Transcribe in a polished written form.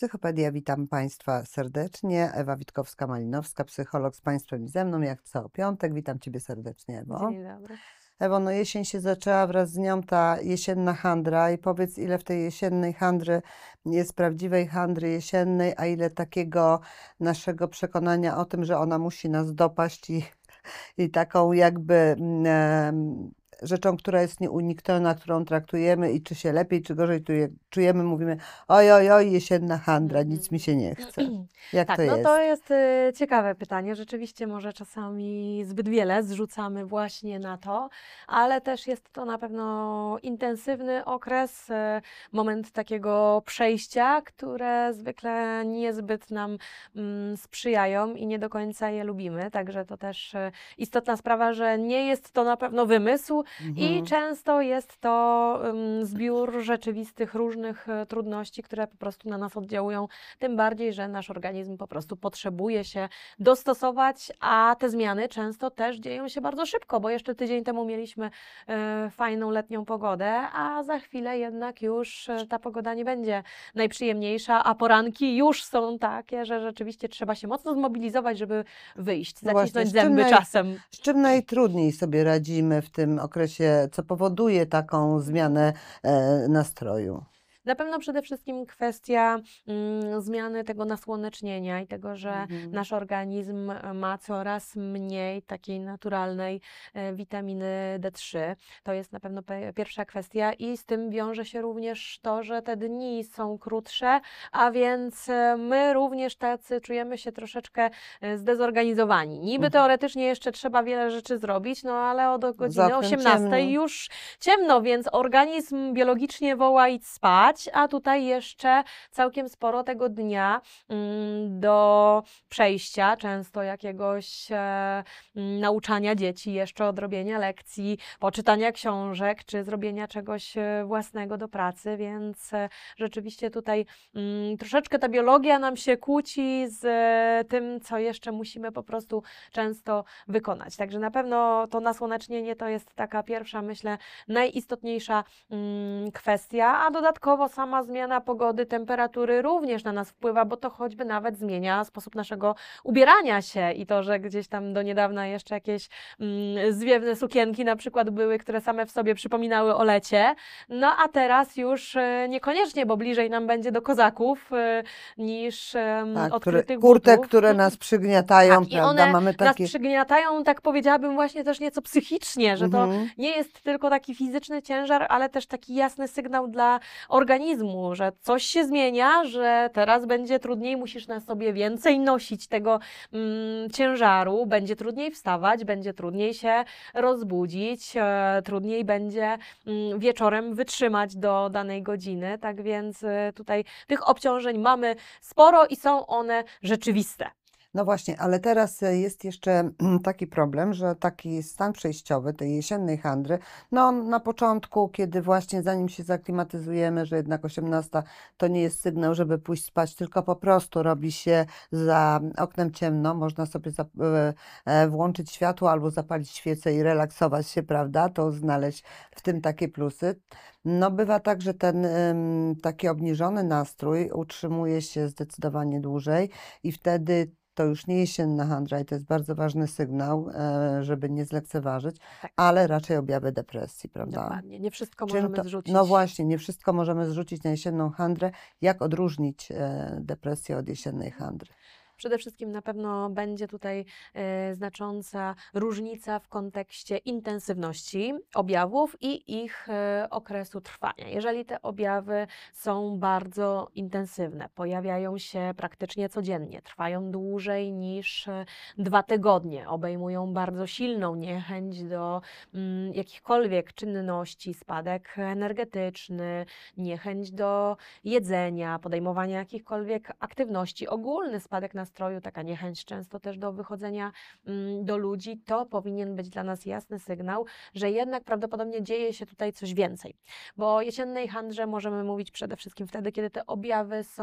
Psychopedia, witam Państwa serdecznie. Ewa Witkowska-Malinowska, psycholog z Państwem i ze mną, jak co piątek. Witam Ciebie serdecznie, Ewo. Dzień dobry. Ewo, no jesień się zaczęła, wraz z nią ta jesienna handra i powiedz, ile w tej jesiennej handry jest prawdziwej handry jesiennej, a ile takiego naszego przekonania o tym, że ona musi nas dopaść i taką jakby rzeczą, która jest nieunikniona, którą traktujemy i czy się lepiej, czy gorzej czujemy, mówimy oj, oj, oj, jesienna handra, nic mi się nie chce. Jak Tak, to no jest? to jest ciekawe pytanie. Rzeczywiście może czasami zbyt wiele zrzucamy właśnie na to, ale też jest to na pewno intensywny okres, moment takiego przejścia, które zwykle niezbyt nam sprzyjają i nie do końca je lubimy. Także to też istotna sprawa, że nie jest to na pewno wymysł i często jest to zbiór rzeczywistych różnych trudności, które po prostu na nas oddziałują, tym bardziej, że nasz organizm po prostu potrzebuje się dostosować, a te zmiany często też dzieją się bardzo szybko, bo jeszcze tydzień temu mieliśmy fajną letnią pogodę, a za chwilę jednak już ta pogoda nie będzie najprzyjemniejsza, a poranki już są takie, że rzeczywiście trzeba się mocno zmobilizować, żeby wyjść, No właśnie, zacisnąć zęby czasem. z czym najtrudniej sobie radzimy w tym okresie, co powoduje taką zmianę nastroju? Na pewno przede wszystkim kwestia zmiany tego nasłonecznienia i tego, że nasz organizm ma coraz mniej takiej naturalnej witaminy D3. To jest na pewno pierwsza kwestia i z tym wiąże się również to, że te dni są krótsze, a więc my również tacy czujemy się troszeczkę zdezorganizowani. Niby teoretycznie jeszcze trzeba wiele rzeczy zrobić, no ale od godziny 18 już ciemno, więc organizm biologicznie woła idź spać, a tutaj jeszcze całkiem sporo tego dnia do przejścia, często jakiegoś nauczania dzieci, jeszcze odrobienia lekcji, poczytania książek, czy zrobienia czegoś własnego do pracy, więc rzeczywiście tutaj troszeczkę ta biologia nam się kłóci z tym, co jeszcze musimy po prostu często wykonać. Także na pewno to nasłonecznienie to jest taka pierwsza, myślę, najistotniejsza kwestia, a dodatkowo sama zmiana pogody, temperatury również na nas wpływa, bo to choćby nawet zmienia sposób naszego ubierania się i to, że gdzieś tam do niedawna jeszcze jakieś zwiewne sukienki na przykład były, które same w sobie przypominały o lecie, no a teraz już niekoniecznie, bo bliżej nam będzie do kozaków niż odkrytych kurtek, butów. które nas przygniatają, tak, prawda? i one Mamy takie... nas przygniatają, tak powiedziałabym, właśnie też nieco psychicznie, że to nie jest tylko taki fizyczny ciężar, ale też taki jasny sygnał dla organizmu, że coś się zmienia, że teraz będzie trudniej, musisz na sobie więcej nosić tego ciężaru, będzie trudniej wstawać, będzie trudniej się rozbudzić, trudniej będzie wieczorem wytrzymać do danej godziny, tak więc tutaj tych obciążeń mamy sporo i są one rzeczywiste. No właśnie, ale teraz jest jeszcze taki problem, że taki stan przejściowy tej jesiennej handry, no na początku, kiedy właśnie zanim się zaklimatyzujemy, że jednak 18 to nie jest sygnał, żeby pójść spać, tylko po prostu robi się za oknem ciemno, można sobie włączyć światło albo zapalić świecę i relaksować się, prawda? To znaleźć w tym takie plusy. No bywa tak, że ten taki obniżony nastrój utrzymuje się zdecydowanie dłużej i wtedy to już nie jesienna handra i to jest bardzo ważny sygnał, żeby nie zlekceważyć, ale raczej objawy depresji, prawda? Dokładnie, nie wszystko możemy zrzucić. No właśnie, nie wszystko możemy zrzucić na jesienną handrę. Jak odróżnić depresję od jesiennej handry? Przede wszystkim na pewno będzie tutaj znacząca różnica w kontekście intensywności objawów i ich okresu trwania. Jeżeli te objawy są bardzo intensywne, pojawiają się praktycznie codziennie, trwają dłużej niż 2 tygodnie, obejmują bardzo silną niechęć do jakichkolwiek czynności, spadek energetyczny, niechęć do jedzenia, podejmowania jakichkolwiek aktywności, ogólny spadek nastroju, taka niechęć często też do wychodzenia do ludzi, to powinien być dla nas jasny sygnał, że jednak prawdopodobnie dzieje się tutaj coś więcej. Bo o jesiennej handrze możemy mówić przede wszystkim wtedy, kiedy te objawy są